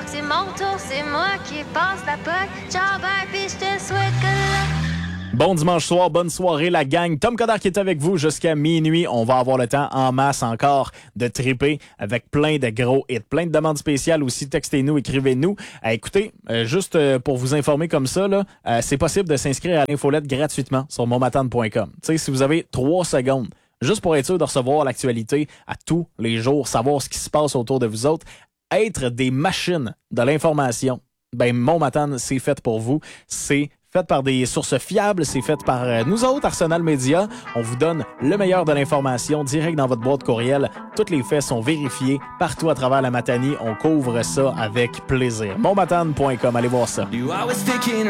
que c'est mon tour, c'est moi qui passe la puck. Ciao, bye, pis je te souhaite que luck. Bon dimanche soir, bonne soirée la gang. Tom Coderre qui est avec vous jusqu'à minuit. On va avoir le temps en masse encore de triper avec plein de gros hits, plein de demandes spéciales aussi. Textez-nous, écrivez-nous. Écoutez, juste pour vous informer comme ça, là, c'est possible de s'inscrire à l'infolette gratuitement sur monmatane.com. Tu sais, si vous avez 3 secondes, juste pour être sûr de recevoir l'actualité à tous les jours, savoir ce qui se passe autour de vous autres, être des machines de l'information, ben Mon Matane, c'est fait pour vous. C'est fait par des sources fiables, c'est fait par nous autres, Arsenal Média. On vous donne le meilleur de l'information direct dans votre boîte courriel. Toutes les faits sont vérifiés partout à travers la Matanie. On couvre ça avec plaisir. Monmatane.com, allez voir ça.